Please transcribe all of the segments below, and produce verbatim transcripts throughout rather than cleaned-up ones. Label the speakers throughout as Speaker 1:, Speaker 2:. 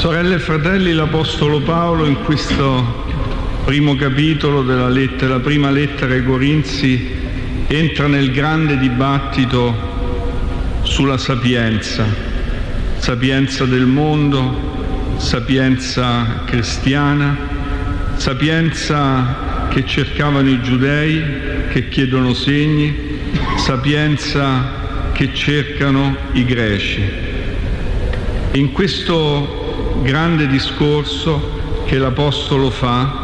Speaker 1: Sorelle e fratelli, l'Apostolo Paolo in questo primo capitolo della lettera, la prima lettera ai Corinzi, entra nel grande dibattito sulla sapienza, sapienza del mondo, sapienza cristiana, sapienza che cercavano i giudei, che chiedono segni, sapienza che cercano i greci. E in questo grande discorso che l'Apostolo fa,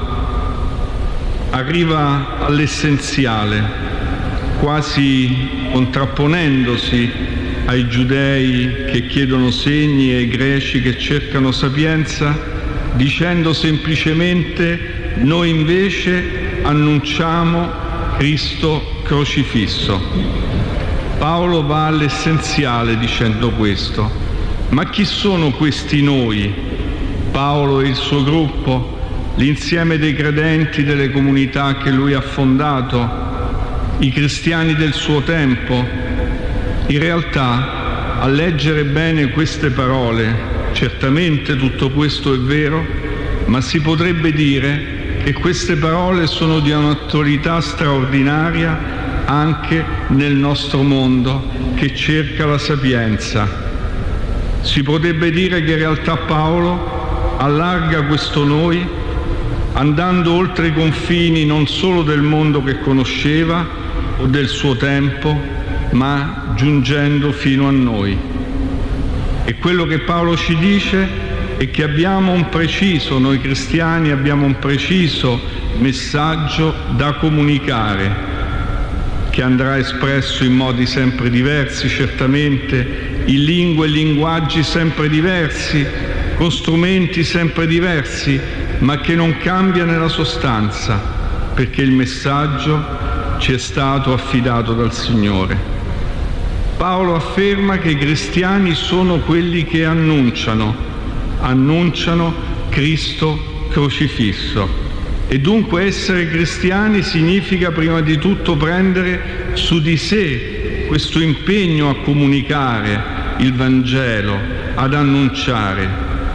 Speaker 1: arriva all'essenziale, quasi contrapponendosi ai giudei che chiedono segni e ai greci che cercano sapienza, dicendo semplicemente: noi invece annunciamo Cristo crocifisso. Paolo va all'essenziale dicendo questo. Ma chi sono questi noi? Paolo e il suo gruppo, l'insieme dei credenti delle comunità che lui ha fondato, i cristiani del suo tempo? In realtà, a leggere bene queste parole, certamente tutto questo è vero, ma si potrebbe dire che queste parole sono di un'attualità straordinaria anche nel nostro mondo che cerca la sapienza. Si potrebbe dire che in realtà Paolo allarga questo noi andando oltre i confini non solo del mondo che conosceva o del suo tempo, ma giungendo fino a noi. E quello che Paolo ci dice è che abbiamo un preciso, noi cristiani abbiamo un preciso messaggio da comunicare, che andrà espresso in modi sempre diversi, certamente, in lingue e linguaggi sempre diversi, con strumenti sempre diversi, ma che non cambia nella sostanza, perché il messaggio ci è stato affidato dal Signore. Paolo afferma che i cristiani sono quelli che annunciano, annunciano Cristo crocifisso. E dunque essere cristiani significa prima di tutto prendere su di sé questo impegno a comunicare il Vangelo, ad annunciare,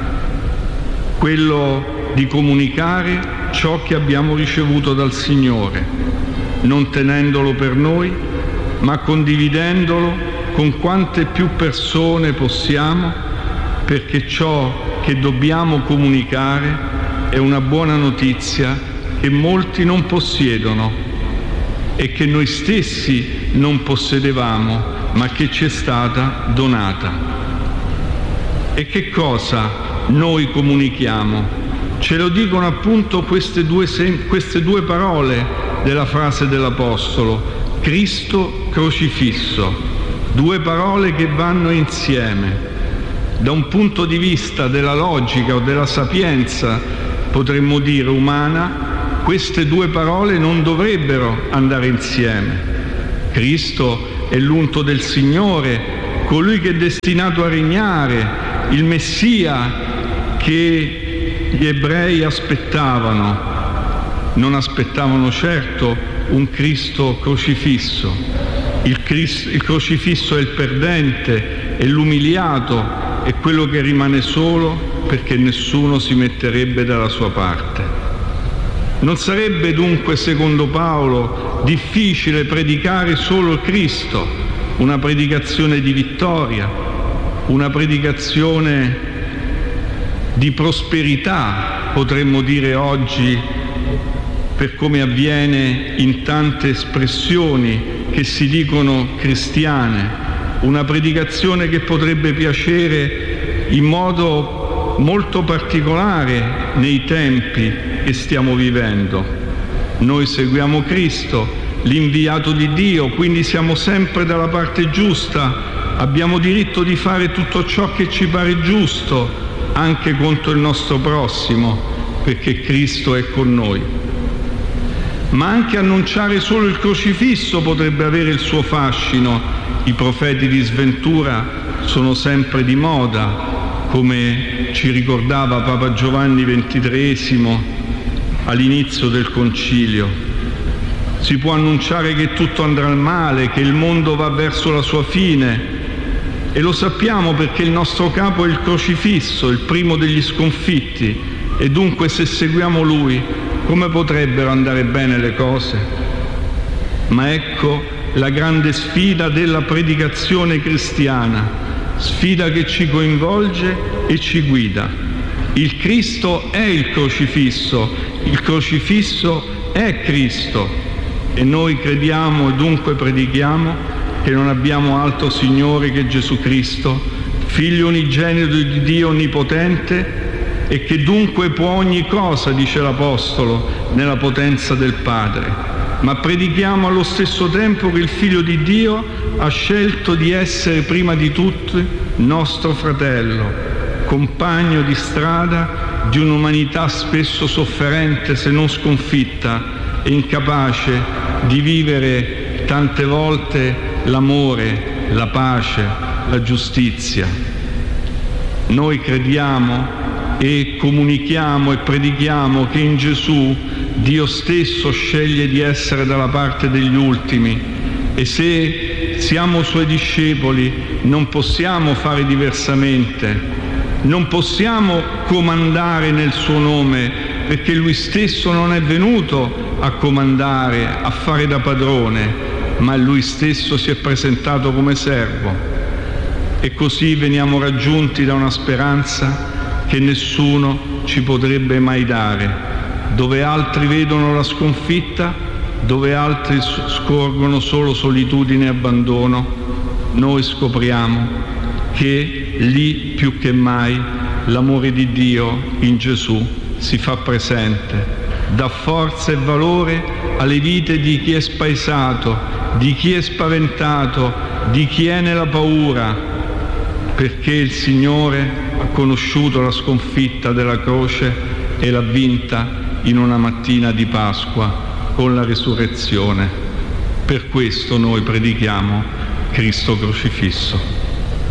Speaker 1: quello di comunicare ciò che abbiamo ricevuto dal Signore, non tenendolo per noi, ma condividendolo con quante più persone possiamo, perché ciò che dobbiamo comunicare è una buona notizia che molti non possiedono e che noi stessi non possedevamo, ma che ci è stata donata. E che cosa noi comunichiamo? Ce lo dicono appunto queste due, queste due parole della frase dell'Apostolo: Cristo crocifisso. Due parole che vanno insieme. Da un punto di vista della logica o della sapienza, potremmo dire umana, queste due parole non dovrebbero andare insieme. Cristo è l'unto del Signore, colui che è destinato a regnare, il Messia che gli ebrei aspettavano. Non aspettavano certo un Cristo crocifisso. Il, Cristo, il crocifisso è il perdente, è l'umiliato, è quello che rimane solo perché nessuno si metterebbe dalla sua parte. Non sarebbe dunque, secondo Paolo, difficile predicare solo il Cristo, una predicazione di vittoria, una predicazione di prosperità, potremmo dire oggi, per come avviene in tante espressioni che si dicono cristiane, una predicazione che potrebbe piacere in modo molto particolare nei tempi che stiamo vivendo. Noi seguiamo Cristo, l'inviato di Dio, quindi siamo sempre dalla parte giusta, abbiamo diritto di fare tutto ciò che ci pare giusto, anche contro il nostro prossimo, perché Cristo è con noi. Ma anche annunciare solo il crocifisso potrebbe avere il suo fascino. I profeti di sventura sono sempre di moda, come ci ricordava Papa Giovanni ventitreesimo all'inizio del Concilio. Si può annunciare che tutto andrà male, che il mondo va verso la sua fine, E lo sappiamo perché il nostro capo è il crocifisso, il primo degli sconfitti, e dunque se seguiamo Lui, come potrebbero andare bene le cose? Ma ecco la grande sfida della predicazione cristiana, sfida che ci coinvolge e ci guida. Il Cristo è il crocifisso, il crocifisso è Cristo, e noi crediamo e dunque predichiamo che non abbiamo altro Signore che Gesù Cristo, Figlio unigenito di Dio Onnipotente, e che dunque può ogni cosa, dice l'Apostolo, nella potenza del Padre. Ma predichiamo allo stesso tempo che il Figlio di Dio ha scelto di essere prima di tutti nostro fratello, compagno di strada di un'umanità spesso sofferente se non sconfitta e incapace di vivere tante volte l'amore, la pace, la giustizia. Noi crediamo e comunichiamo e predichiamo che in Gesù Dio stesso sceglie di essere dalla parte degli ultimi, e se siamo Suoi discepoli non possiamo fare diversamente, non possiamo comandare nel Suo nome, perché Lui stesso non è venuto a comandare, a fare da padrone, ma Lui stesso si è presentato come servo. E così veniamo raggiunti da una speranza che nessuno ci potrebbe mai dare. Dove altri vedono la sconfitta, dove altri scorgono solo solitudine e abbandono, noi scopriamo che lì più che mai l'amore di Dio in Gesù si fa presente, dà forza e valore alle vite di chi è spaesato, di chi è spaventato, di chi è nella paura, perché il Signore ha conosciuto la sconfitta della croce e l'ha vinta in una mattina di Pasqua con la risurrezione. Per questo noi predichiamo Cristo crocifisso.